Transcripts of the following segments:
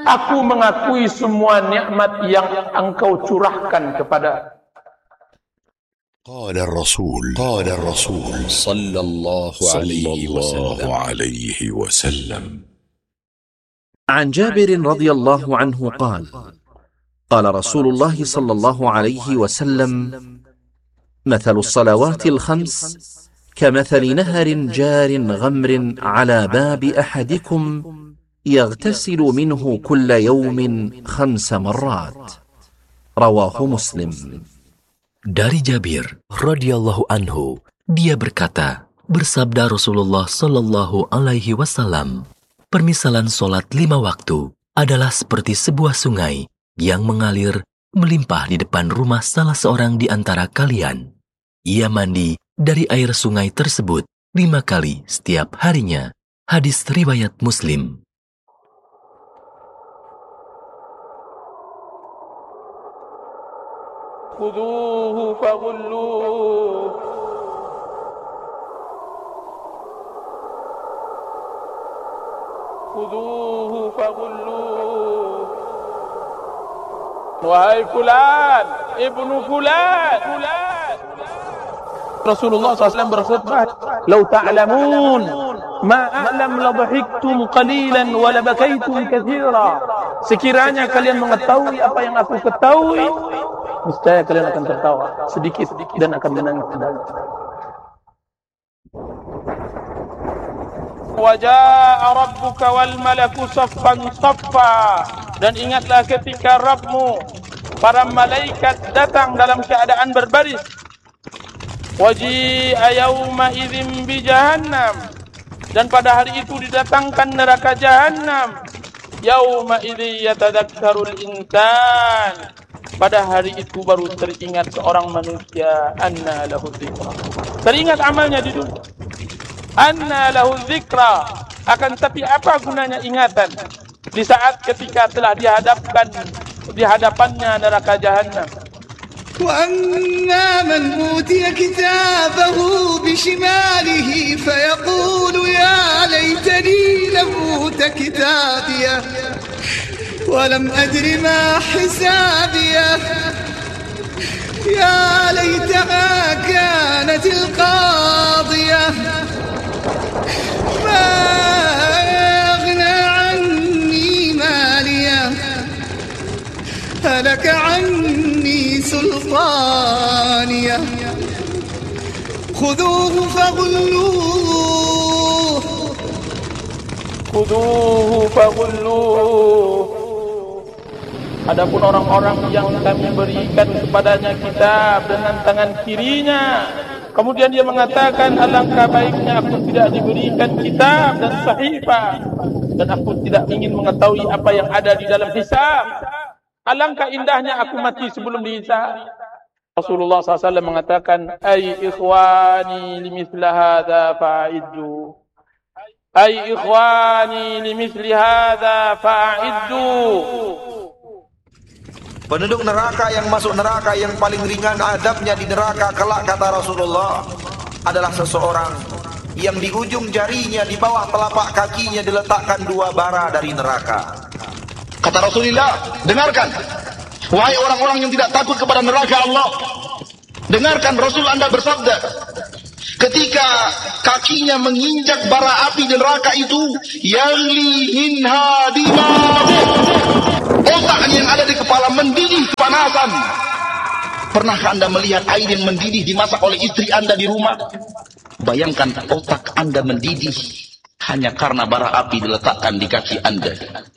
aku mengakui semua nikmat yang engkau curahkan kepada. قال الرسول صلى الله عليه وسلم. عن جابر رضي الله عنه قال: قال رسول الله صلى الله عليه وسلم: مثل الصلوات الخمس كمثل نهر جار غمر على باب أحدكم يغتسل منه كل يوم 5 مرات. رواه مسلم. Dari Jabir radhiyallahu anhu, dia berkata, bersabda Rasulullah sallallahu alaihi wasallam, permisalan solat 5 waktu adalah seperti sebuah sungai yang mengalir melimpah di depan rumah salah seorang di antara kalian. Ia mandi dari air sungai tersebut 5 kali setiap harinya. Hadis riwayat Muslim. خذوه فغلوه خذوه فغلوه. Wahai fulan, ibnu fulan. Rasulullah SAW bersabda, "Lau ta'lamun ma a'lam la dhahiktum qalilan wa la bakaitum katsira." Sekiranya kalian mengetahui apa yang aku ketahui, niscaya kalian akan tertawa sedikit dan akan menangis sedikit. Waja'a rabbuka wal malaku saffan saffa. Dan ingatlah ketika Rabbmu, para malaikat datang dalam keadaan berbaris. Waji'a yawma idzin bi jahannam. Dan pada hari itu didatangkan neraka jahannam. Yawma idzi yatadakkarul insan. Pada hari itu baru teringat seorang manusia, anna lahu dzikra. Teringat amalnya di dunia. Anna lahu dzikra. Akan tapi apa gunanya ingatan di saat ketika telah di hadapannya neraka jahannam. وأما من أوتي كتابه بشماله فيقول يا ليتني لم أوت كتابيه ولم أدر ما حسابيه يا ليتها كانت القاضية ما أغنى عني ماليه هلك عني سلطانيه خذوه فغلوه Adapun orang-orang yang kami berikan kepadanya kitab dengan tangan kirinya, kemudian dia mengatakan, alangkah baiknya aku tidak diberikan kitab dan sahifah, dan aku tidak ingin mengetahui apa yang ada di dalam hisab. Alangkah indahnya aku mati sebelum dihisab. Rasulullah SAW mengatakan, ay ikhwani limithla hadha fa'iddu. Ay ikhwani limithli hadha fa'iddu. Penduduk neraka yang masuk neraka yang paling ringan adabnya di neraka kelak, kata Rasulullah, adalah seseorang yang di ujung jarinya di bawah telapak kakinya diletakkan 2 bara dari neraka. Kata Rasulullah, dengarkan wahai orang-orang yang tidak takut kepada neraka Allah, dengarkan Rasul Anda bersabda, ketika kakinya menginjak bara api di neraka itu, yaghli minha dimaguh, otaknya yang ada di kepala mendidih kepanasan. Pernahkah Anda melihat air yang mendidih dimasak oleh istri Anda di rumah? Bayangkan otak Anda mendidih hanya karena bara api diletakkan di kaki Anda.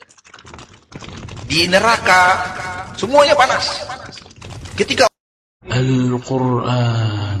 Di neraka semuanya panas. Ketika Al-Quran